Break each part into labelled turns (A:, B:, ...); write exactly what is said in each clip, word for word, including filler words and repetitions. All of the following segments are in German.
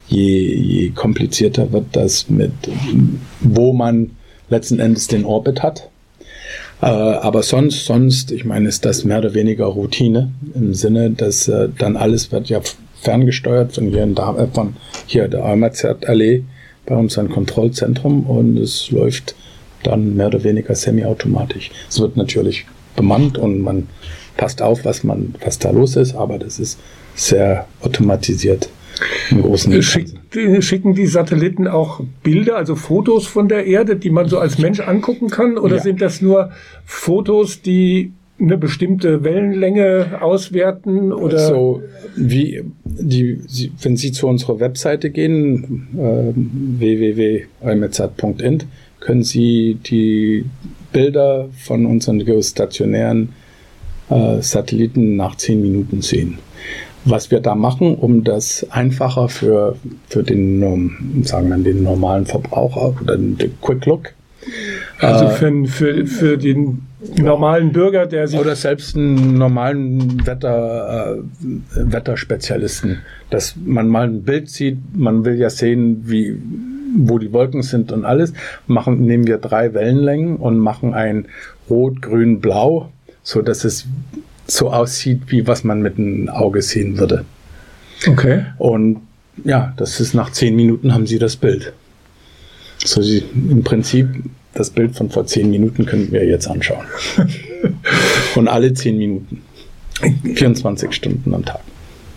A: je, je komplizierter wird das mit, wo man letzten Endes den Orbit hat. Äh, aber sonst, sonst, ich meine, ist das mehr oder weniger Routine im Sinne, dass äh, dann alles wird ja ferngesteuert von hier, in da, äh, von hier der Almazert-Allee bei uns ein Kontrollzentrum und es läuft dann mehr oder weniger semi-automatisch. Es wird natürlich bemannt und man passt auf, was man, was da los ist, aber das ist sehr automatisiert im großen
B: Schick, Schicken die Satelliten auch Bilder, also Fotos von der Erde, die man so als Mensch angucken kann? Oder ja. sind das nur Fotos, die eine bestimmte Wellenlänge auswerten? Oder?
A: So, wie die, Sie, wenn Sie zu unserer Webseite gehen, äh, w w w punkt almazert punkt int, können Sie die Bilder von unseren geostationären äh, Satelliten nach zehn Minuten sehen. Was wir da machen, um das einfacher für, für den, sagen wir, den normalen Verbraucher oder den Quick Look.
B: Also äh, für, für, für den normalen Bürger, der sich...
A: Oder selbst einen normalen Wetter, äh, Wetterspezialisten, dass man mal ein Bild sieht, man will ja sehen, wie, wo die Wolken sind und alles, machen, nehmen wir drei Wellenlängen und machen ein Rot, Grün, Blau, so dass es so aussieht, wie was man mit dem Auge sehen würde.
B: Okay.
A: Und ja, das ist nach zehn Minuten haben Sie das Bild. So Sie, im Prinzip das Bild von vor zehn Minuten könnten wir jetzt anschauen. Und alle zehn Minuten. vierundzwanzig Stunden am Tag.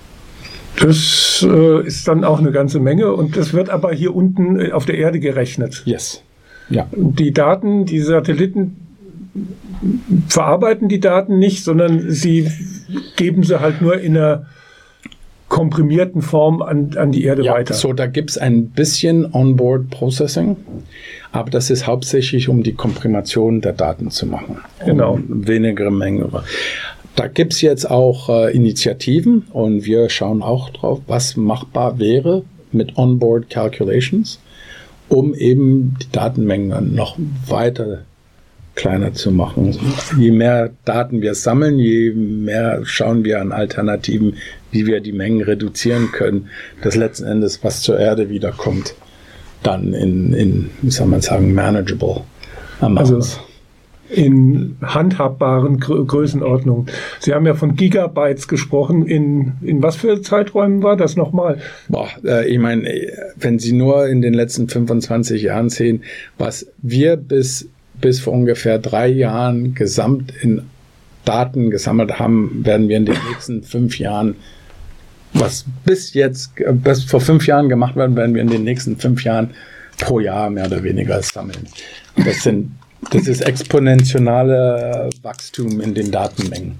B: Das äh, ist dann auch eine ganze Menge und das wird aber hier unten auf der Erde gerechnet.
A: Yes. Ja.
B: Die Daten, die Satelliten verarbeiten die Daten nicht, sondern sie geben sie halt nur in einer komprimierten Form an, an die Erde
A: ja,
B: weiter.
A: So, da gibt es ein bisschen Onboard Processing, aber das ist hauptsächlich, um die Komprimation der Daten zu machen.
B: Genau.
A: Um weniger Menge. Da gibt es jetzt auch äh, Initiativen und wir schauen auch drauf, was machbar wäre mit Onboard Calculations, um eben die Datenmengen noch weiter kleiner zu machen. Je mehr Daten wir sammeln, je mehr schauen wir an Alternativen, wie wir die Mengen reduzieren können, dass letzten Endes, was zur Erde wiederkommt, dann in, in wie soll man sagen, manageable amounts.
B: Also in handhabbaren Grö- Größenordnungen. Sie haben ja von Gigabytes gesprochen. In, in was für Zeiträumen war das nochmal?
A: Boah, äh, ich meine, wenn Sie nur in den letzten fünfundzwanzig Jahren sehen, was wir bis bis vor ungefähr drei Jahren gesamt in Daten gesammelt haben, werden wir in den nächsten fünf Jahren, was bis jetzt, bis vor fünf Jahren gemacht werden, werden wir in den nächsten fünf Jahren pro Jahr mehr oder weniger sammeln. Das sind, das ist exponentielle Wachstum in den Datenmengen.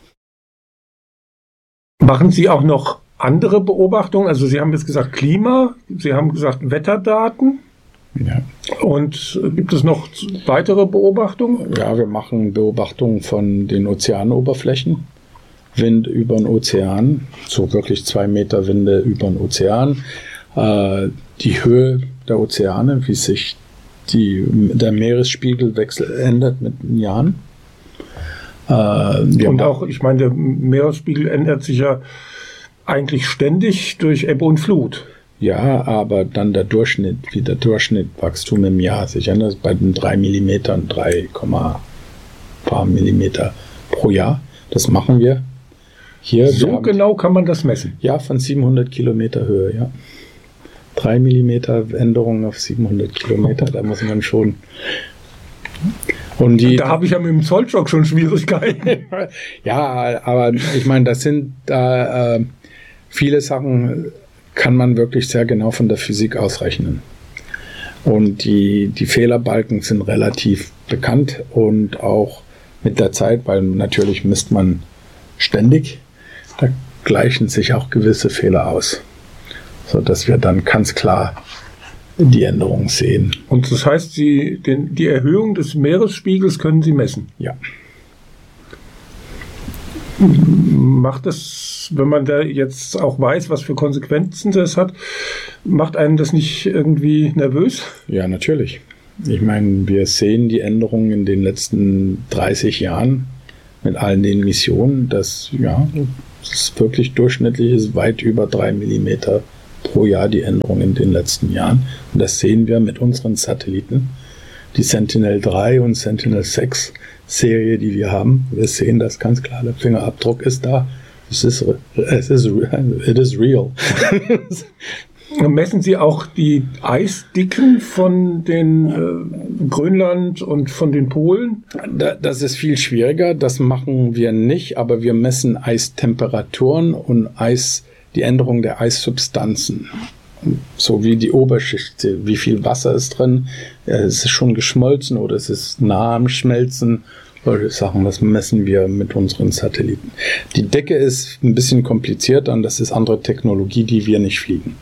B: Machen Sie auch noch andere Beobachtungen? Also Sie haben jetzt gesagt Klima, Sie haben gesagt Wetterdaten.
A: Ja.
B: Und gibt es noch weitere Beobachtungen?
A: Ja, wir machen Beobachtungen von den Ozeanoberflächen. Wind über den Ozean, so wirklich zwei Meter Winde über den Ozean. Äh, die Höhe der Ozeane, wie sich die, der Meeresspiegelwechsel ändert mit den Jahren. Äh,
B: und auch, ich meine, der Meeresspiegel ändert sich ja eigentlich ständig durch Ebbe und Flut.
A: Ja, aber dann der Durchschnitt, wie der Durchschnittwachstum im Jahr sich ändert, bei den drei Millimeter, drei, paar Millimeter pro Jahr. Das machen wir hier.
B: So
A: wir
B: genau kann man das messen?
A: Ja, von siebenhundert Kilometer Höhe, ja. drei Millimeter Änderung auf siebenhundert Kilometer, da muss man schon... Und die,
B: da habe ich ja mit dem Zollstock schon Schwierigkeiten.
A: Ja, aber ich meine, das sind da äh, viele Sachen... kann man wirklich sehr genau von der Physik ausrechnen. Und die, die Fehlerbalken sind relativ bekannt und auch mit der Zeit, weil natürlich misst man ständig, da gleichen sich auch gewisse Fehler aus, sodass wir dann ganz klar die Änderungen sehen.
B: Und das heißt, Sie, den, die Erhöhung des Meeresspiegels können Sie messen?
A: Ja.
B: Macht das, wenn man da jetzt auch weiß, was für Konsequenzen das hat, macht einen das nicht irgendwie nervös?
A: Ja, natürlich. Ich meine, wir sehen die Änderungen in den letzten dreißig Jahren mit allen den Missionen, dass ja, das ist wirklich durchschnittlich ist weit über drei Millimeter pro Jahr die Änderung in den letzten Jahren. Und das sehen wir mit unseren Satelliten. Die Sentinel drei und Sentinel sechs Serie, die wir haben. Wir sehen das ganz klar. Der Fingerabdruck ist da. Es ist, es ist, it is real.
B: Messen Sie auch die Eisdicken von den äh, Grönland und von den Polen?
A: Das ist viel schwieriger. Das machen wir nicht, aber wir messen Eistemperaturen und Eis, die Änderung der Eissubstanzen. So wie die Oberschicht, wie viel Wasser ist drin, es ist schon geschmolzen oder es ist nah am Schmelzen. Solche Sachen, das messen wir mit unseren Satelliten. Die Decke ist ein bisschen komplizierter und das ist andere Technologie, die wir nicht fliegen.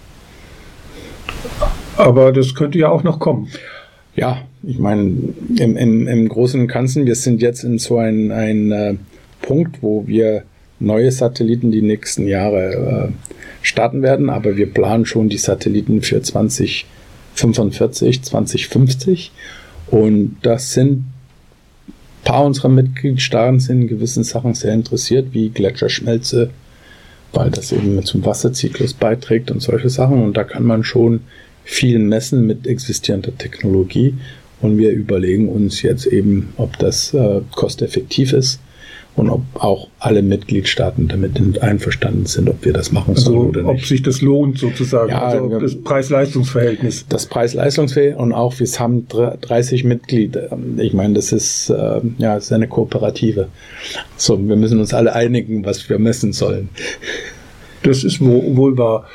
B: Aber das könnte ja auch noch kommen.
A: Ja, ich meine, im, im, im Großen und Ganzen, wir sind jetzt in so einem ein, äh, Punkt, wo wir neue Satelliten die nächsten Jahre äh, starten werden, aber wir planen schon die Satelliten für zwanzig fünfundvierzig, zwanzig fünfzig und das sind ein paar unserer Mitgliedstaaten sind in gewissen Sachen sehr interessiert, wie Gletscherschmelze, weil das eben zum Wasserzyklus beiträgt und solche Sachen und da kann man schon viel messen mit existierender Technologie und wir überlegen uns jetzt eben, ob das äh, kosteffektiv ist und ob auch alle Mitgliedstaaten damit einverstanden sind, ob wir das machen sollen
B: also,
A: oder nicht.
B: Ob sich das lohnt sozusagen,
A: ja,
B: also das Preis-Leistungs-Verhältnis.
A: Das Preis-Leistungs-Verhältnis und auch, wir haben dreißig Mitglieder. Ich meine, das ist, äh, ja, das ist eine Kooperative. So, wir müssen uns alle einigen, was wir messen sollen.
B: Das ist wohl, wohl wahr.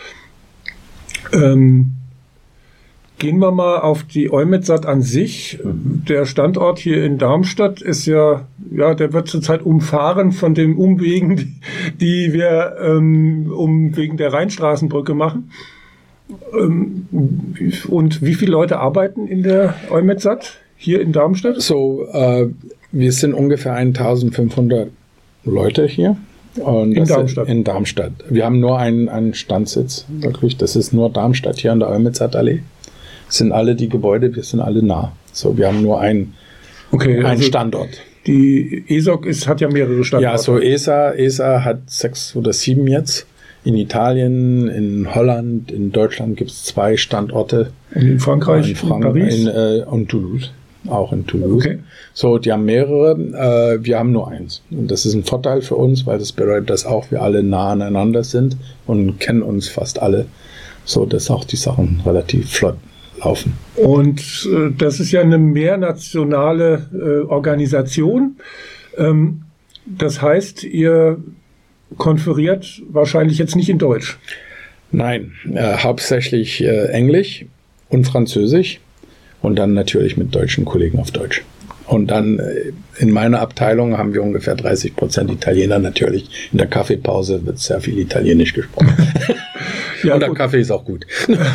B: Ähm, Gehen wir mal auf die EUMETSAT an sich. Der Standort hier in Darmstadt ist ja, ja, der wird zurzeit umfahren von den Umwegen, die, die wir ähm, um wegen der Rheinstraßenbrücke machen. Ähm, und wie viele Leute arbeiten in der EUMETSAT hier in Darmstadt?
A: So, äh, wir sind ungefähr eintausendfünfhundert Leute hier. Und
B: in Darmstadt?
A: In Darmstadt. Wir haben nur einen, einen Standsitz, wirklich. Das ist nur Darmstadt hier an der EUMETSAT-Allee. Sind alle die Gebäude, wir sind alle nah. So, wir haben nur einen,
B: okay,
A: einen
B: also
A: Standort.
B: Die E S O C ist, hat ja mehrere Standorte.
A: Ja, so E S A, E S A hat sechs oder sieben jetzt. In Italien, in Holland, in Deutschland gibt es zwei Standorte.
B: Und in Frankreich,
A: in, Frank
B: in Paris?
A: In, äh, und Toulouse. Auch in Toulouse.
B: Okay.
A: So, die haben mehrere. Äh, wir haben nur eins. Und das ist ein Vorteil für uns, weil das bedeutet, dass auch wir alle nah aneinander sind und kennen uns fast alle. So, dass auch die Sachen relativ flott laufen.
B: Und äh, das ist ja eine mehrnationale äh, Organisation. Ähm, das heißt, ihr konferiert wahrscheinlich jetzt nicht in Deutsch.
A: Nein, äh, hauptsächlich äh, Englisch und Französisch und dann natürlich mit deutschen Kollegen auf Deutsch. Und dann äh, in meiner Abteilung haben wir ungefähr dreißig Prozent Italiener natürlich. In der Kaffeepause wird sehr viel Italienisch gesprochen. Ja, und der gut. Kaffee ist auch gut.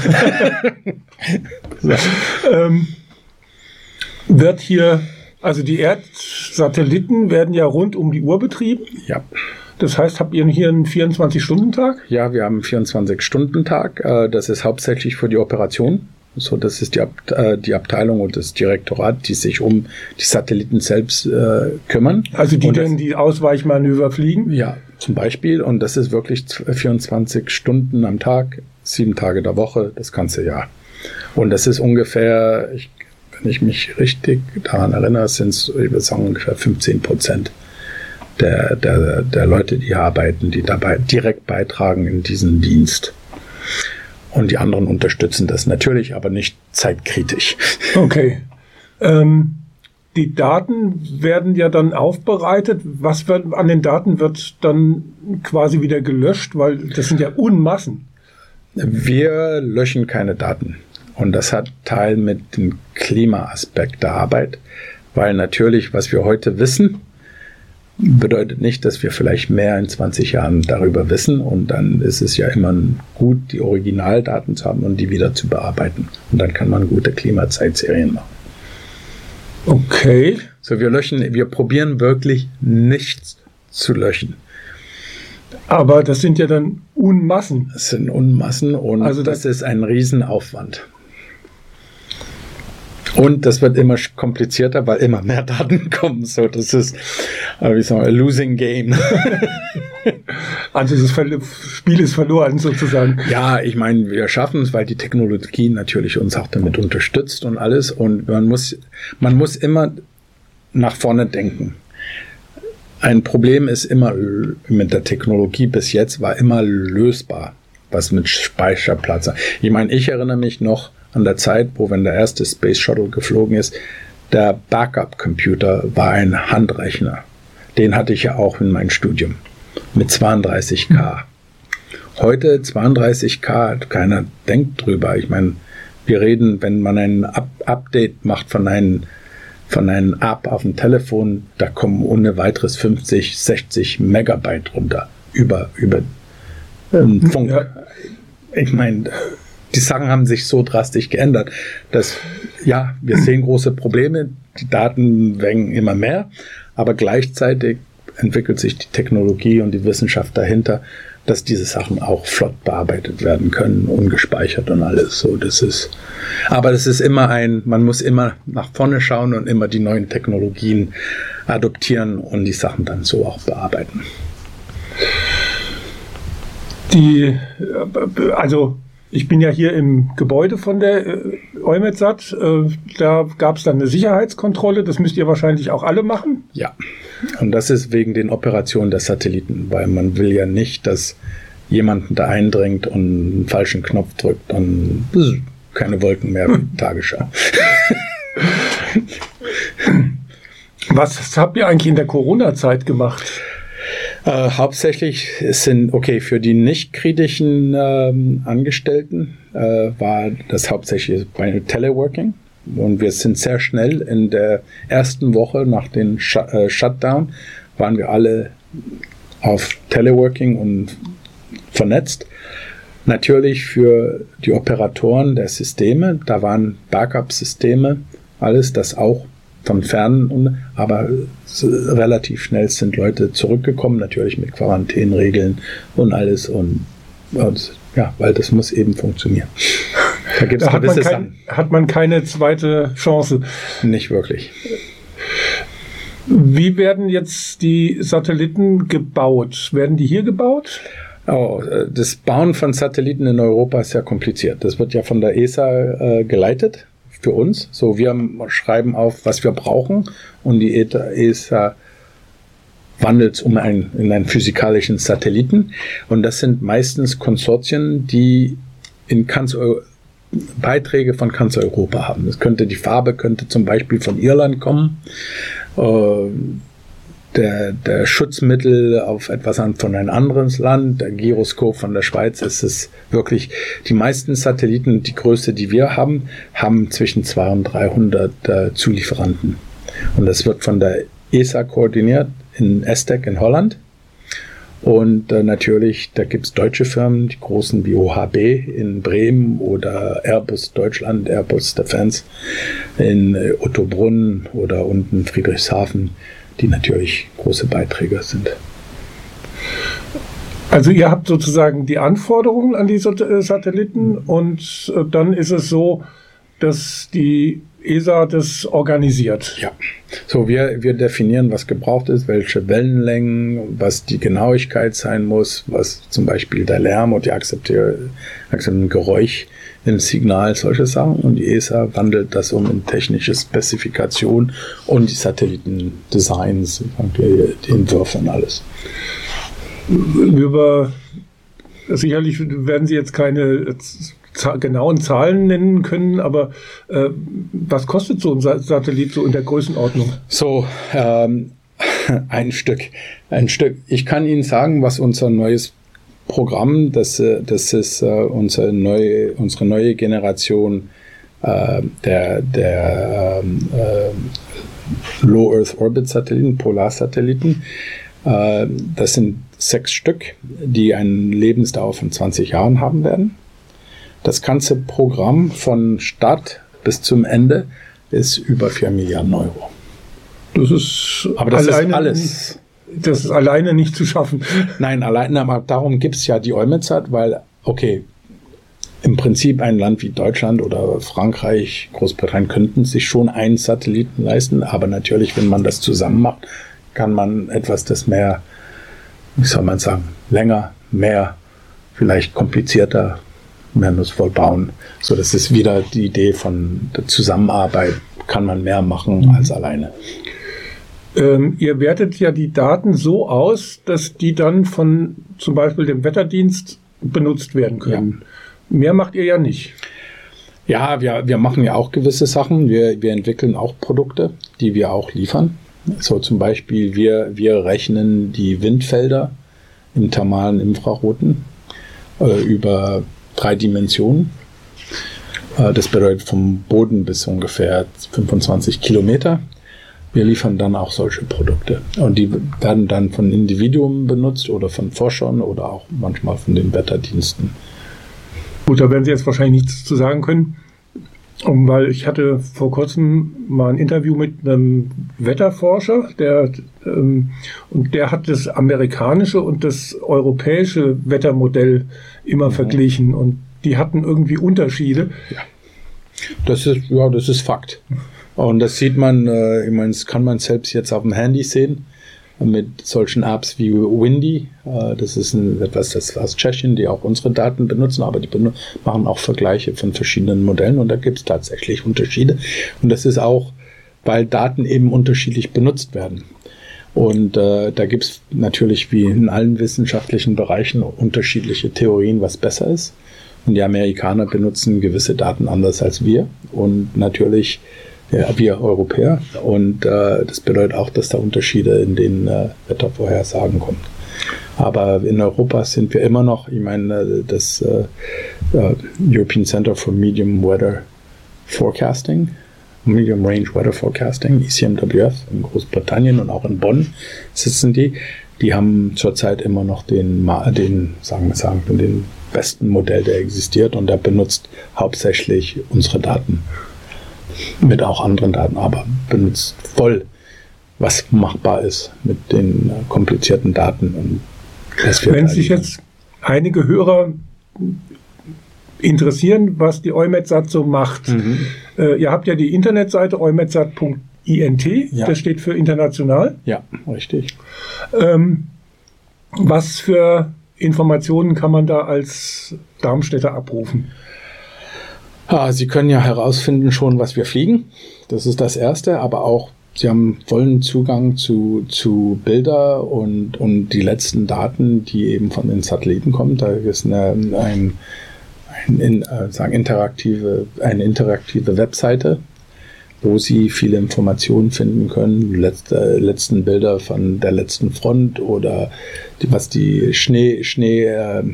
B: So. ähm, wird hier, also die Erdsatelliten werden ja rund um die Uhr betrieben.
A: Ja.
B: Das heißt, habt ihr hier einen vierundzwanzig-Stunden-Tag?
A: Ja, wir haben einen vierundzwanzig-Stunden-Tag. Das ist hauptsächlich für die Operation. So, das ist die, Ab äh, die Abteilung und das Direktorat, die sich um die Satelliten selbst äh, kümmern.
B: Also die
A: und
B: dann die Ausweichmanöver fliegen?
A: Ja, zum Beispiel. Und das ist wirklich vierundzwanzig Stunden am Tag, sieben Tage der Woche, das ganze Jahr. Und das ist ungefähr, ich, wenn ich mich richtig daran erinnere, sind es, ich würde sagen, ungefähr fünfzehn Prozent der, der, der Leute, die hier arbeiten, die dabei direkt beitragen in diesen Dienst. Und die anderen unterstützen das natürlich, aber nicht zeitkritisch.
B: Okay. Ähm, die Daten werden ja dann aufbereitet. Was wird, an den Daten wird dann quasi wieder gelöscht? Weil das sind ja Unmassen.
A: Wir löschen keine Daten. Und das hat Teil mit dem Klimaaspekt der Arbeit. Weil natürlich, was wir heute wissen, bedeutet nicht, dass wir vielleicht mehr in zwanzig Jahren darüber wissen und dann ist es ja immer gut, die Originaldaten zu haben und die wieder zu bearbeiten. Und dann kann man gute Klimazeitserien machen.
B: Okay.
A: So, wir löschen, wir probieren wirklich nichts zu löschen.
B: Aber das sind ja dann Unmassen.
A: Das sind Unmassen und also das, das ist ein Riesenaufwand. Und das wird immer komplizierter, weil immer mehr Daten kommen. So, das ist, wie sagen wir, a losing game.
B: Also das Spiel ist verloren sozusagen.
A: Ja, ich meine, wir schaffen es, weil die Technologie natürlich uns auch damit unterstützt und alles. Und man muss, man muss immer nach vorne denken. Ein Problem ist immer mit der Technologie bis jetzt war immer lösbar, was mit Speicherplatz. Ich meine, ich erinnere mich noch an der Zeit, wo wenn der erste Space Shuttle geflogen ist, der Backup-Computer war ein Handrechner. Den hatte ich ja auch in meinem Studium mit zweiunddreißig K. Heute zweiunddreißig K, keiner denkt drüber. Ich meine, wir reden, wenn man ein Up- Update macht von einem von einem App auf dem Telefon, da kommen ohne weiteres fünfzig, sechzig Megabyte runter über über ähm, Funk. Ja. Ich meine, die Sachen haben sich so drastisch geändert, dass, ja, wir sehen große Probleme, die Daten werden immer mehr, aber gleichzeitig entwickelt sich die Technologie und die Wissenschaft dahinter, dass diese Sachen auch flott bearbeitet werden können, ungespeichert und alles. So, das ist, aber das ist immer ein, man muss immer nach vorne schauen und immer die neuen Technologien adoptieren und die Sachen dann so auch bearbeiten.
B: Die, also ich bin ja hier im Gebäude von der äh, EUMETSAT. Äh, da gab es dann eine Sicherheitskontrolle. Das müsst ihr wahrscheinlich auch alle machen.
A: Ja, und das ist wegen den Operationen der Satelliten, weil man will ja nicht, dass jemand da eindringt und einen falschen Knopf drückt und keine Wolken mehr für die Tagesschau.
B: Was habt ihr eigentlich in der Corona-Zeit gemacht?
A: Äh, hauptsächlich sind, okay, für die nicht kritischen ähm, Angestellten äh, war das hauptsächlich bei Teleworking. Und wir sind sehr schnell in der ersten Woche nach dem Sh- äh, Shutdown waren wir alle auf Teleworking und vernetzt. Natürlich für die Operatoren der Systeme, da waren Backup-Systeme, alles das auch von Fernen, aber relativ schnell sind Leute zurückgekommen, natürlich mit Quarantänregeln und alles und, und ja, weil das muss eben funktionieren. Da gibt's
B: da hat,
A: gewisse
B: man kein,
A: Sachen.
B: Hat man keine zweite Chance.
A: Nicht wirklich.
B: Wie werden jetzt die Satelliten gebaut? Werden die hier gebaut?
A: Oh, das Bauen von Satelliten in Europa ist sehr kompliziert. Das wird ja von der E S A äh, geleitet. Für uns. So, wir schreiben auf, was wir brauchen und die E S A wandelt es um ein, in einen physikalischen Satelliten und das sind meistens Konsortien, die in ganz Beiträge von ganz Europa haben. Das könnte, die Farbe könnte zum Beispiel von Irland kommen, äh, der, der Schutzmittel auf etwas an von einem anderen Land, der Gyroskop von der Schweiz. Ist es wirklich, die meisten Satelliten, die Größe, die wir haben, haben zwischen zweihundert und dreihundert äh, Zulieferanten. Und das wird von der E S A koordiniert in ESTEC in Holland. Und äh, natürlich, da gibt es deutsche Firmen, die großen wie O H B in Bremen oder Airbus Deutschland, Airbus Defense in äh, Ottobrunn oder unten Friedrichshafen, die natürlich große Beiträger sind.
B: Also ihr habt sozusagen die Anforderungen an die Satelliten und dann ist es so, dass die E S A das organisiert.
A: Ja, so wir, wir definieren, was gebraucht ist, welche Wellenlängen, was die Genauigkeit sein muss, was zum Beispiel der Lärm und die akzeptierte Geräusch im Signal, solche Sachen. Und die E S A wandelt das um in technische Spezifikation und die Satellitendesigns, die, die Entwürfe und alles.
B: Über, sicherlich werden Sie jetzt keine z- genauen Zahlen nennen können, aber äh, was kostet so ein Sa- Satellit so in der Größenordnung?
A: So, ähm, ein Stück, ein Stück. Ich kann Ihnen sagen, was unser neues Programm, das, das ist uh, unsere, neue, unsere neue Generation uh, der, der um, uh, Low Earth Orbit Satelliten, Polarsatelliten. Uh, das sind sechs Stück, die eine Lebensdauer von zwanzig Jahren haben werden. Das ganze Programm von Start bis zum Ende ist über vier Milliarden Euro.
B: Das ist
A: aber das ist alles.
B: Das ist alleine nicht zu schaffen.
A: Nein, alleine, aber darum gibt es ja die EUMETSAT, weil, okay, im Prinzip ein Land wie Deutschland oder Frankreich, Großbritannien könnten sich schon einen Satelliten leisten, aber natürlich, wenn man das zusammen macht, kann man etwas, das mehr wie soll man sagen, länger, mehr, vielleicht komplizierter, mehr nutzvoll bauen. So, das ist wieder die Idee von der Zusammenarbeit. Kann man mehr machen mhm. als alleine.
B: Ähm, ihr wertet ja die Daten so aus, dass die dann von zum Beispiel dem Wetterdienst benutzt werden können. Ja. Mehr macht ihr ja nicht.
A: Ja, wir, wir machen ja auch gewisse Sachen. Wir, wir entwickeln auch Produkte, die wir auch liefern. So zum Beispiel, wir, wir rechnen die Windfelder im thermalen Infraroten äh, über drei Dimensionen. Äh, das bedeutet vom Boden bis ungefähr fünfundzwanzig Kilometer. Wir liefern dann auch solche Produkte. Und die werden dann von Individuen benutzt oder von Forschern oder auch manchmal von den Wetterdiensten.
B: Gut, da werden Sie jetzt wahrscheinlich nichts zu sagen können, weil ich hatte vor kurzem mal ein Interview mit einem Wetterforscher, der, ähm, und der hat das amerikanische und das europäische Wettermodell immer mhm. verglichen und die hatten irgendwie Unterschiede.
A: Ja, das ist, ja, das ist Fakt. Und das sieht man, äh, ich meine, das kann man selbst jetzt auf dem Handy sehen, mit solchen Apps wie Windy. Äh, das ist ein, etwas das aus Tschechien, die auch unsere Daten benutzen, aber die benut- machen auch Vergleiche von verschiedenen Modellen und da gibt es tatsächlich Unterschiede. Und das ist auch, weil Daten eben unterschiedlich benutzt werden. Und äh, da gibt es natürlich wie in allen wissenschaftlichen Bereichen unterschiedliche Theorien, was besser ist. Und die Amerikaner benutzen gewisse Daten anders als wir und natürlich ja, wir Europäer. Und äh, das bedeutet auch, dass da Unterschiede in den äh, Wettervorhersagen kommen. Aber in Europa sind wir immer noch, ich meine, das äh, uh, European Center for Medium Weather Forecasting, Medium Range Weather Forecasting, E C M W F in Großbritannien und auch in Bonn sitzen die. Die haben zurzeit immer noch den, den sagen wir sagen, den besten Modell, der existiert und der benutzt hauptsächlich unsere Daten. Mit auch anderen Daten, aber benutzt voll, was machbar ist mit den äh, komplizierten Daten. Und
B: wenn sich jetzt einige Hörer interessieren, was die EUMETSAT so macht. Mhm. Äh, ihr habt ja die Internetseite eumetsat punkt int, ja. Das steht für international.
A: Ja, richtig.
B: Ähm, was für Informationen kann man da als Darmstädter abrufen?
A: Ah, Sie können ja herausfinden schon, was wir fliegen. Das ist das Erste, aber auch Sie haben vollen Zugang zu, zu Bilder und, und die letzten Daten, die eben von den Satelliten kommen. Da ist eine, ein, ein in, äh, sagen interaktive, eine interaktive Webseite, wo Sie viele Informationen finden können. Letzte, letzten Bilder von der letzten Front oder die, was die Schnee, Schnee, äh,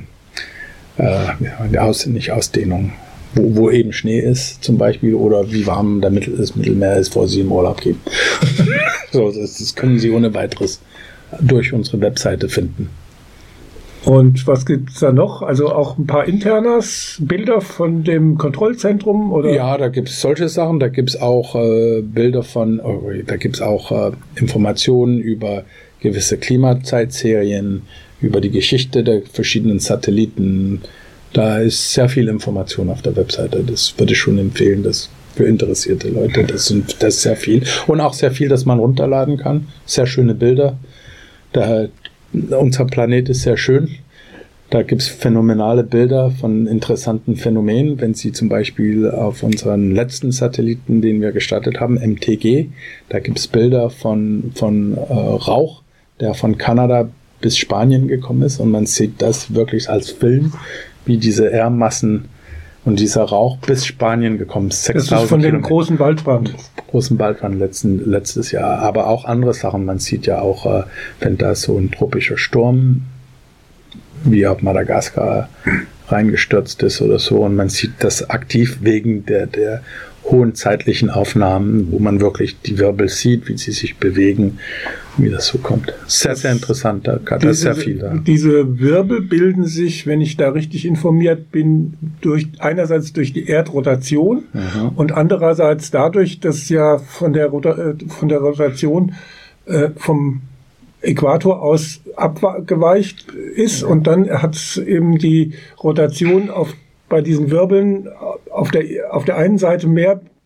A: äh, aus, nicht Ausdehnung. Wo, wo eben Schnee ist zum Beispiel oder wie warm der Mittel, das Mittelmeer ist, bevor Sie im Urlaub gehen. So, das, das können Sie ohne weiteres durch unsere Webseite finden.
B: Und was gibt es da noch? Also auch ein paar Internas, Bilder von dem Kontrollzentrum? Oder?
A: Ja, da gibt es solche Sachen. Da gibt es auch äh, Bilder von, oh, da gibt es auch äh, Informationen über gewisse Klimazeitserien, über die Geschichte der verschiedenen Satelliten. Da ist sehr viel Information auf der Webseite. Das würde ich schon empfehlen, das für interessierte Leute. Das, sind, das ist sehr viel. Und auch sehr viel, das man runterladen kann. Sehr schöne Bilder. Da, unser Planet ist sehr schön. Da gibt es phänomenale Bilder von interessanten Phänomenen. Wenn Sie zum Beispiel auf unseren letzten Satelliten, den wir gestartet haben, M T G, da gibt es Bilder von, von äh, Rauch, der von Kanada bis Spanien gekommen ist. Und man sieht das wirklich als Film, wie diese Erdmassen und dieser Rauch bis Spanien gekommen ist.
B: Das ist von dem großen Waldbrand.
A: Großen Waldbrand letzten, letztes Jahr. Aber auch andere Sachen. Man sieht ja auch, äh, wenn da so ein tropischer Sturm wie auf Madagaskar reingestürzt ist oder so. Und man sieht das aktiv wegen der, der hohen zeitlichen Aufnahmen, wo man wirklich die Wirbel sieht, wie sie sich bewegen, wie das so kommt. Sehr, sehr interessant, da ist diese, sehr viel da.
B: Diese Wirbel bilden sich, wenn ich da richtig informiert bin, durch einerseits durch die Erdrotation mhm. und andererseits dadurch, dass ja von der, Rota, von der Rotation äh, vom Äquator aus abgeweicht ist, ja. Und dann hat es eben die Rotation auf bei diesen Wirbeln auf der, auf der einen Seite mehr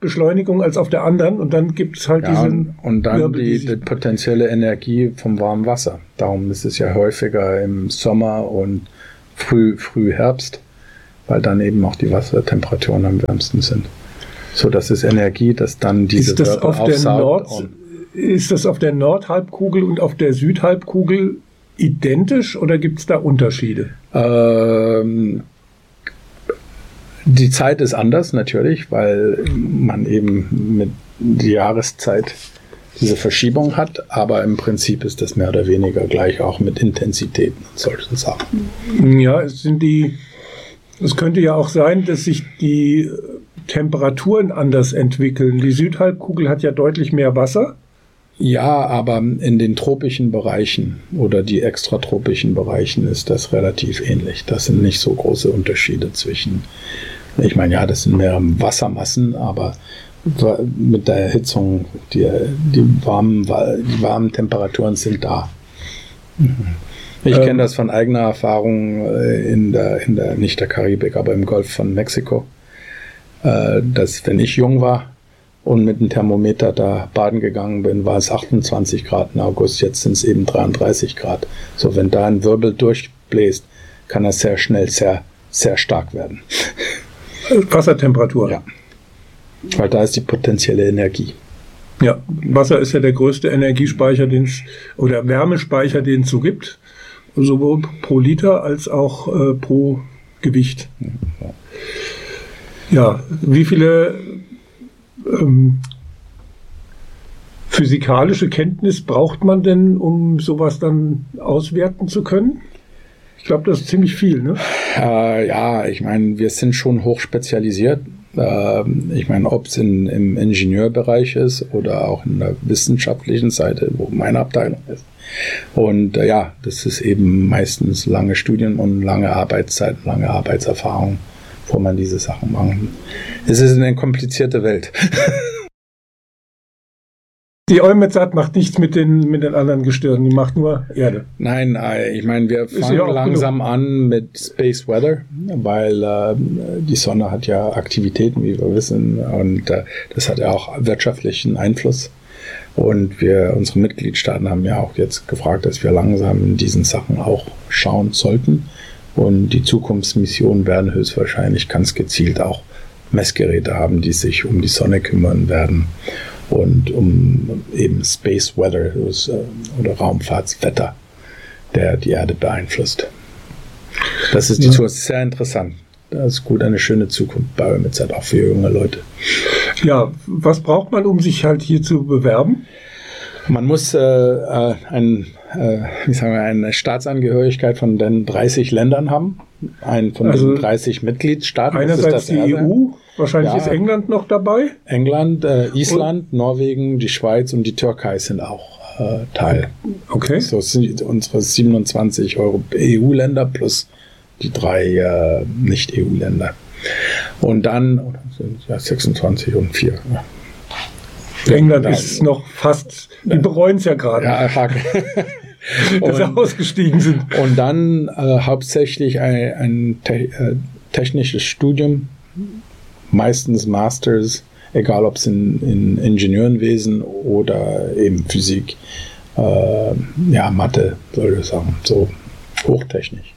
B: Beschleunigung als auf der anderen und dann gibt es halt
A: ja,
B: diesen
A: und dann
B: Wirbel,
A: die,
B: die
A: die potenzielle Energie vom warmen Wasser. Darum ist es ja häufiger im Sommer und früh, früh Herbst, weil dann eben auch die Wassertemperaturen am wärmsten sind. So, das ist Energie, dass dann diese
B: ist das
A: Wirbel
B: auf der
A: aufsaugt.
B: Nord, ist das auf der Nordhalbkugel und auf der Südhalbkugel identisch oder gibt es da Unterschiede?
A: Ähm, die Zeit ist anders natürlich, weil man eben mit der Jahreszeit diese Verschiebung hat, aber im Prinzip ist das mehr oder weniger gleich auch mit Intensitäten und solchen Sachen.
B: Ja, es sind die, es könnte ja auch sein, dass sich die Temperaturen anders entwickeln. Die Südhalbkugel hat ja deutlich mehr Wasser.
A: Ja, aber in den tropischen Bereichen oder die extratropischen Bereichen ist das relativ ähnlich. Das sind nicht so große Unterschiede zwischen, ich meine, ja, das sind mehr Wassermassen, aber mit der Erhitzung, die, die, warmen, die warmen Temperaturen sind da. Ich ähm, kenne das von eigener Erfahrung in der, in der, nicht der Karibik, aber im Golf von Mexiko, dass wenn ich jung war, und mit dem Thermometer da baden gegangen bin, war es achtundzwanzig Grad im August, jetzt sind es eben dreiunddreißig Grad. So, wenn da ein Wirbel durchbläst, kann das sehr schnell sehr, sehr stark werden.
B: Wassertemperatur?
A: Ja, weil da ist die potenzielle Energie.
B: Ja, Wasser ist ja der größte Energiespeicher, den es, oder Wärmespeicher, den es so gibt, sowohl pro Liter als auch äh, pro Gewicht. Ja, ja, wie viele Ähm, physikalische Kenntnis braucht man denn, um sowas dann auswerten zu können? Ich glaube, das ist ziemlich viel, ne?
A: Äh, ja, ich meine, wir sind schon hoch spezialisiert. Äh, ich meine, ob es im Ingenieurbereich ist oder auch in der wissenschaftlichen Seite, wo meine Abteilung ist. Und äh, ja, das ist eben meistens lange Studien und lange Arbeitszeit, lange Arbeitserfahrung, wo man diese Sachen macht. Es ist eine komplizierte Welt.
B: Die EUMETSAT macht nichts mit den, mit den anderen Gestirnen, die macht nur Erde.
A: Nein, ich meine, wir fangen ja langsam genug. an mit Space Weather, weil äh, die Sonne hat ja Aktivitäten, wie wir wissen, und äh, das hat ja auch wirtschaftlichen Einfluss. Und wir, unsere Mitgliedstaaten haben ja auch jetzt gefragt, dass wir langsam in diesen Sachen auch schauen sollten. Und die Zukunftsmissionen werden höchstwahrscheinlich ganz gezielt auch Messgeräte haben, die sich um die Sonne kümmern werden und um eben Space Weather oder Raumfahrtswetter, der die Erde beeinflusst. Das ist die ja. Zukunft, sehr interessant. Das ist gut, eine schöne Zukunft bei EUMETSAT, auch für junge Leute.
B: Ja, was braucht man, um sich halt hier zu bewerben?
A: Man muss äh, ein, äh, wie sagen wir, eine Staatsangehörigkeit von den dreißig Ländern haben, ein von also den dreißig Mitgliedstaaten.
B: Einerseits die E U, wahrscheinlich ja, ist England noch dabei.
A: England, äh, Island, und Norwegen, die Schweiz und die Türkei sind auch äh, Teil.
B: Okay.
A: So sind unsere siebenundzwanzig E U-Länder plus die drei äh, Nicht-E U-Länder. Und dann sind ja sechsundzwanzig und vier. Ja.
B: England ja, ist noch fast, die bereuen es ja gerade,
A: ja,
B: dass sie ausgestiegen sind.
A: Und dann äh, hauptsächlich ein, ein te äh, technisches Studium, meistens Masters, egal ob es in, in Ingenieurenwesen oder eben Physik, äh, ja, Mathe, soll ich sagen, so hochtechnisch.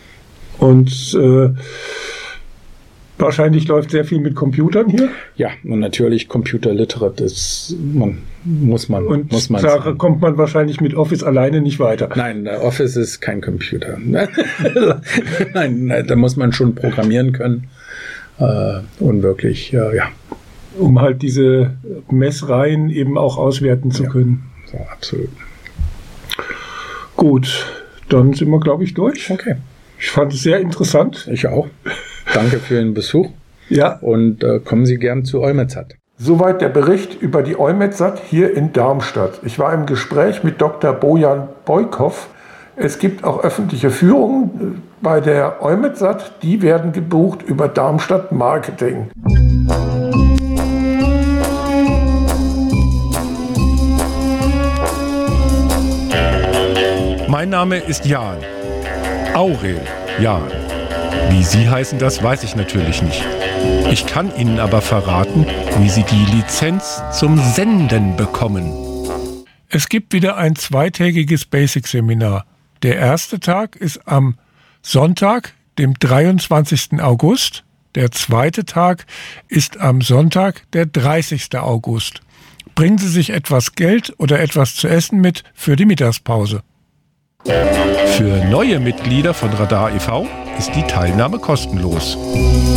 B: Und äh, wahrscheinlich läuft sehr viel mit Computern hier.
A: Ja, und natürlich Computerliterate ist, man, muss man,
B: und
A: muss man
B: da sagen. Kommt man wahrscheinlich mit Office alleine nicht weiter.
A: Nein, Office ist kein Computer. nein, nein, da muss man schon programmieren können äh, und wirklich, äh, ja.
B: Um halt diese Messreihen eben auch auswerten zu ja, können.
A: So, absolut.
B: Gut, dann sind wir, glaube ich, durch.
A: Okay.
B: Ich fand es sehr interessant.
A: Ich auch. Danke für den Besuch.
B: Ja.
A: Und äh, kommen Sie gern zu EUMETSAT.
B: Soweit der Bericht über die EUMETSAT hier in Darmstadt. Ich war im Gespräch mit Doktor Bojan Bojkov. Es gibt auch öffentliche Führungen bei der EUMETSAT. Die werden gebucht über Darmstadt Marketing.
C: Mein Name ist Jan. Aurel Jan. Wie Sie heißen, das weiß ich natürlich nicht. Ich kann Ihnen aber verraten, wie Sie die Lizenz zum Senden bekommen.
B: Es gibt wieder ein zweitägiges Basic-Seminar. Der erste Tag ist am Sonntag, dem dreiundzwanzigsten August. Der zweite Tag ist am Sonntag, der dreißigsten August. Bringen Sie sich etwas Geld oder etwas zu essen mit für die Mittagspause.
C: Für neue Mitglieder von Radar e V ist die Teilnahme kostenlos.